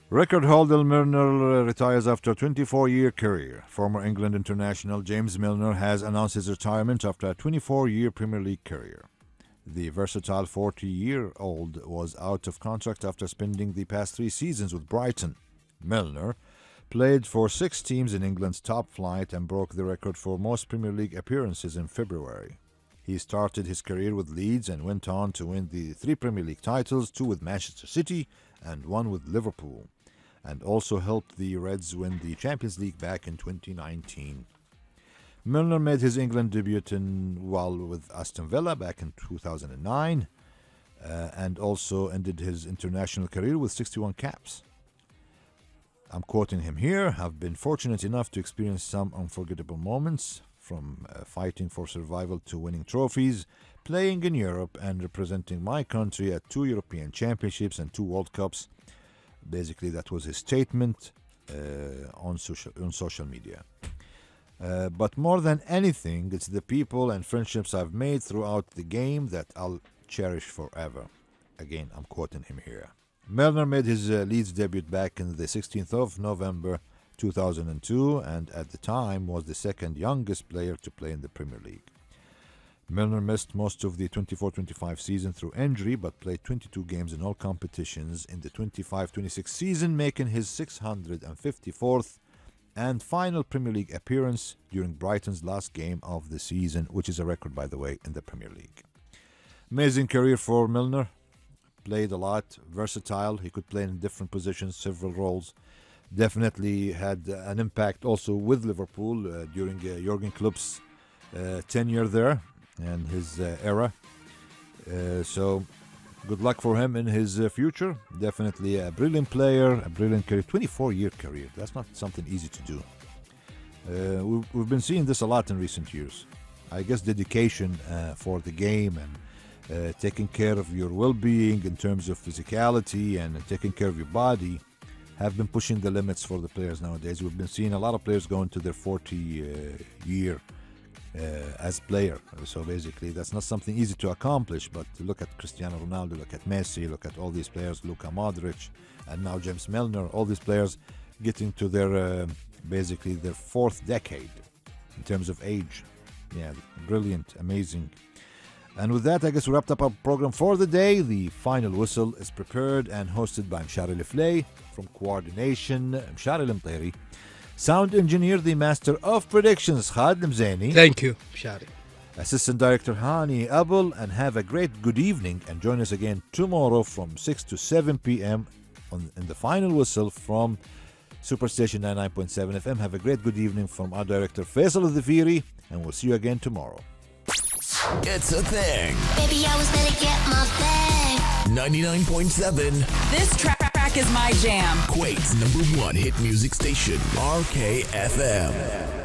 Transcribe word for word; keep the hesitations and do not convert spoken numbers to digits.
Record holder Milner retires after a twenty-four-year career. Former England international James Milner has announced his retirement after a twenty-four-year Premier League career. The versatile forty-year-old was out of contract after spending the past three seasons with Brighton. Milner played for six teams in England's top flight and broke the record for most Premier League appearances in February. He started his career with Leeds and went on to win the three Premier League titles, two with Manchester City and one with Liverpool, and also helped the Reds win the Champions League back in twenty nineteen. Milner made his England debut in, while with Aston Villa back in two thousand nine, uh, and also ended his international career with sixty-one caps. I'm quoting him here. "Have been fortunate enough to experience some unforgettable moments, from uh, fighting for survival to winning trophies, playing in Europe and representing my country at two European Championships and two World Cups." Basically, that was his statement uh, on social on social media. Uh, but more than anything, it's the people and friendships I've made throughout the game that I'll cherish forever. Again, I'm quoting him here. Milner made his uh, Leeds debut back in the sixteenth of November two thousand two, and at the time was the second youngest player to play in the Premier League. Milner missed most of the twenty-four twenty-five season through injury, but played twenty-two games in all competitions in the twenty-five twenty-six season, making his six hundred fifty-fourth and final Premier League appearance during Brighton's last game of the season, which is a record, by the way, in the Premier League. Amazing career for Milner. Played a lot, versatile. He could play in different positions, several roles. Definitely had uh, an impact also with Liverpool uh, during uh, Jurgen Klopp's uh, tenure there and his uh, era. Uh, so good luck for him in his uh, future. Definitely a brilliant player, a brilliant career, twenty-four-year career. That's not something easy to do. Uh, we've, we've been seeing this a lot in recent years. I guess dedication uh, for the game and uh, taking care of your well-being in terms of physicality and taking care of your body have been pushing the limits for the players nowadays. We've been seeing a lot of players going to their forty-year uh, Uh, as player. So basically that's not something easy to accomplish, but look at Cristiano Ronaldo, look at Messi, look at all these players, Luka Modric, and now James Milner, all these players getting to their uh, basically their fourth decade in terms of age. Yeah, brilliant, amazing. And with that, I guess we wrapped up our program for the day. The final whistle is prepared and hosted by Mshari Leflay. From coordination, Mshari Lemteri. Sound engineer, the master of predictions, Khalid Mzaini. Thank you, Shari. Assistant director, Hani Abul. And have a great good evening. And join us again tomorrow from six to seven p.m. on in the final whistle from Superstation ninety-nine point seven F M. Have a great good evening from our director, Faisal Al-Dhafiri. And we'll see you again tomorrow. It's a thing. Baby, I was gonna get my bag. ninety-nine point seven. This track is my jam. Kuwait's number one hit music station, R K F M.